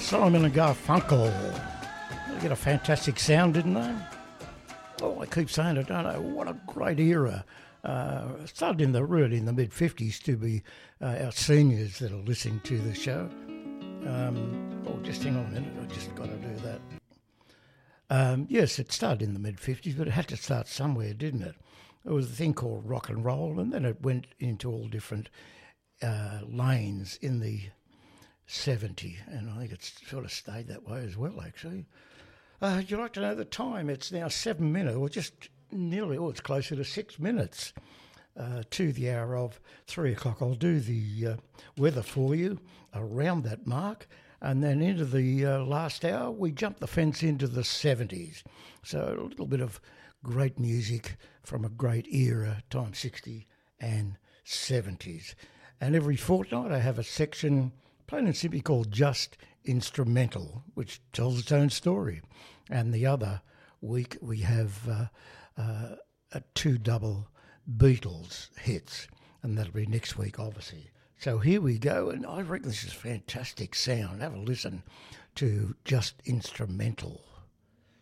Simon and Garfunkel. They get a fantastic sound, didn't they? Oh, I keep saying it, don't I? What a great era. Started in the mid-50s to be our seniors that are listening to the show. Just hang on a minute, I just got to do that. Yes, it started in the mid-50s, but it had to start somewhere, didn't it? There was a thing called rock and roll, and then it went into all different lanes in the 70s, and I think it's sort of stayed that way as well, actually. Would you like to know the time? It's now 7 minutes, or just nearly, it's closer to 6 minutes to the hour of 3 o'clock. I'll do the weather for you around that mark, and then into the last hour, we jump the fence into the 70s. So a little bit of great music from a great era, time 60 and 70s. And every fortnight I have a section, plain and simply called Just Instrumental, which tells its own story. And the other week we have two double Beatles hits, and that'll be next week, obviously. So here we go, and I reckon this is fantastic sound. Have a listen to Just Instrumental.